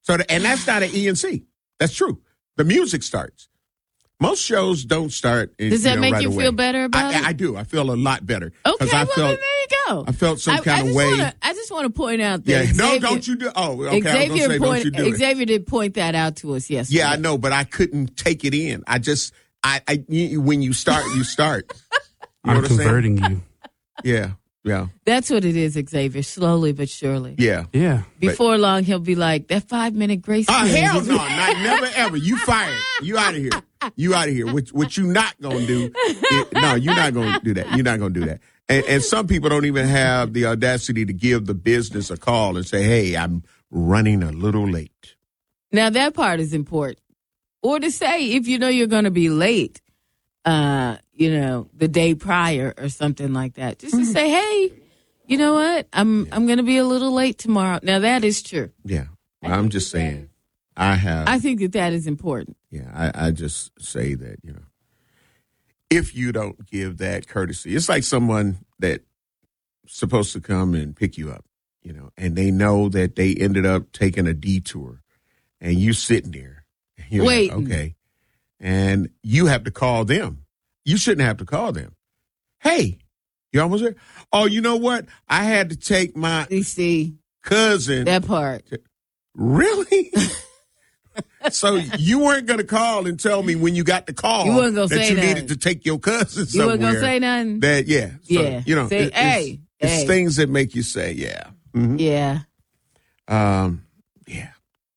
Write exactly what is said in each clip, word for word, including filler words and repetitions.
So, the, and that's not an E and C. That's true. The music starts. Most shows don't start. Does that you know, make right you away. feel better about I, it? I do. I feel a lot better. Okay, I well, felt, then there you go. I felt some I, kind I of way. Wanna, I just want to point out that Yeah, Xavier, no, don't you do. Oh, okay. Xavier, I was gonna say, point, don't you do it. Xavier did point that out to us yesterday. Yeah, I know, but I couldn't take it in. I just, I, I you, when you start, you start. You know I'm what I'm converting you. Yeah, yeah, That's what it is, Xavier. Slowly but surely. yeah. Yeah. Before long, he'll be like, that five minute grace Oh, period. hell no, not never ever. You fired. You out of here. You out of here. What, what you not gonna do? It, no, you're not gonna do that. You're not gonna do that. And, and some people don't even have the audacity to give the business a call and say, "Hey, I'm running a little late." Now, that part is important. Or to say, if you know you're going to be late, uh, you know, the day prior or something like that, just to say, hey, you know what? I'm I'm going to be a little late tomorrow. Now, that is true. Yeah, I'm just saying. I have. I think that that is important. Yeah, I, I just say that, you know, if you don't give that courtesy, it's like someone that's supposed to come and pick you up, you know, and they know that they ended up taking a detour and you sitting there. And you're Wait. Like, okay. And you have to call them. You shouldn't have to call them. Hey, you almost there? Oh, you know what? I had to take my You see, cousin. that part. Really? So you weren't going to call and tell me when you got the call You weren't gonna that say you nothing. needed to take your cousin You somewhere. weren't going to say nothing? That, yeah. So, Yeah. You know, Say, it- hey, it's, it's hey. things that make you say, yeah. Mhm. Yeah. Um, yeah.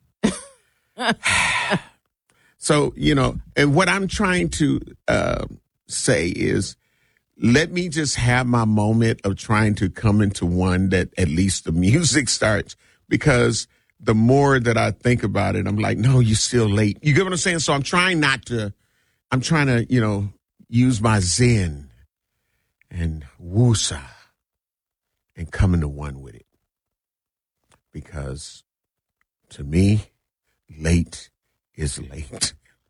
So, you know, and what I'm trying to uh, say is, let me just have my moment of trying to come into one that at least the music starts, because the more that I think about it, I'm like, no, you're still late. You get what I'm saying? So I'm trying not to, I'm trying to, you know, use my zen and woosah and come into one with it. Because to me, late is late.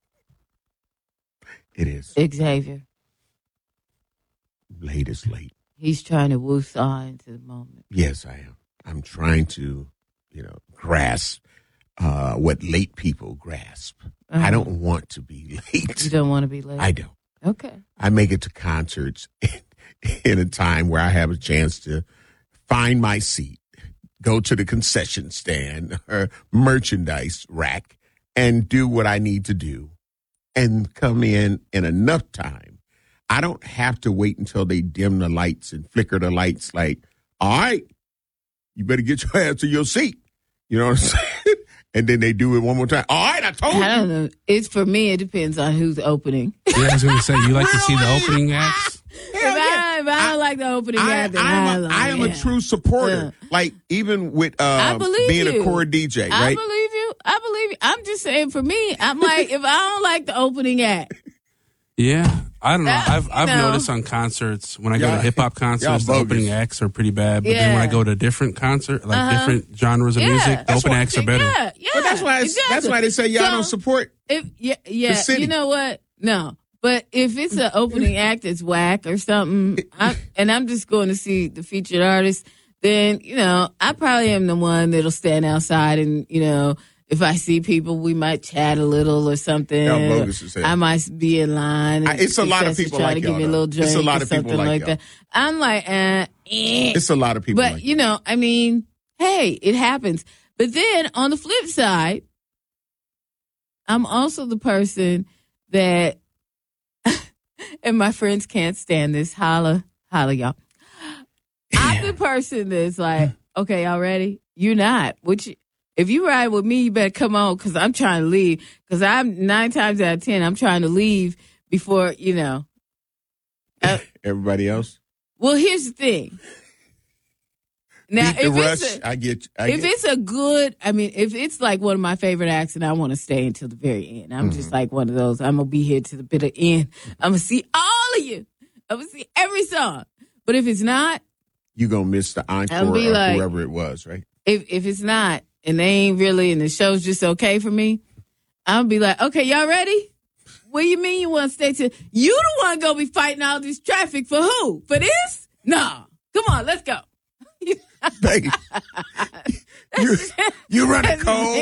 It is. Xavier. Late is late. He's trying to woo-saw into the moment. Yes, I am. I'm trying to, you know, grasp uh, what late people grasp. Uh-huh. I don't want to be late. You don't want to be late? I don't. Okay. I make it to concerts in, in a time where I have a chance to find my seat, go to the concession stand or merchandise rack and do what I need to do and come in in enough time. I don't have to wait until they dim the lights and flicker the lights like, all right, you better get your ass to your seat. You know what I'm saying? And then they do it one more time. All right, I told you. I don't know. It's for me, it depends on who's opening. Yeah, I was going to say, you like to see the opening acts? If I, if I don't like the opening I, act, then I am, I, a, like, I am yeah. a true supporter. Uh. Like, even with I uh, believe being you. a core D J, I right? believe you. I believe you. I'm just saying, for me, I'm like, if I don't like the opening act, Yeah. I don't know. That- I've I've you know. noticed on concerts, when I go Y'all- to hip hop y'all concerts, the bogus. opening acts are pretty bad. But then when I Yeah. go to different concert, like Uh-huh. different genres of Yeah. music, the That's open what- acts are better. yeah, yeah. But that's why it's, exactly. that's why they say y'all So, don't support. If yeah, yeah, city. you know what? No, but if it's an opening act that's whack or something, I, and I'm just going to see the featured artist, then you know I probably am the one that'll stand outside, and you know if I see people, we might chat a little or something. Y'all bogus as hell. I might be in line. I- And it's a lot of Professor people try like to give y'all, me a little though. It's drink a lot or of people something like like y'all. that. I'm like, uh, eh. It's a lot of people But like you know, I mean, hey, it happens. But then on the flip side, I'm also the person that, and my friends can't stand this. Holla, holla, y'all. I'm the person that's like, okay, y'all ready? You're not. Which, if you ride with me, you better come on, because I'm trying to leave. Because I'm nine times out of ten, I'm trying to leave before, you know. Uh, Everybody else? well, here's the thing. Now, Beat the if rush. it's a, I get I if get it's a good, I mean, if it's like one of my favorite acts and I want to stay until the very end, I'm just like one of those. I'm going to be here to the bitter end. I'm going to see all of you. I'm going to see every song. But if it's not, you going to miss the I'll encore be or like- whoever it was, right? if if it's not, and they ain't really, and the show's just okay for me, I'll be like, okay, y'all ready? What do you mean you want to stay till? You the one going to be fighting all this traffic for who? For this? No. Come on, let's go. Baby, you, you running cold.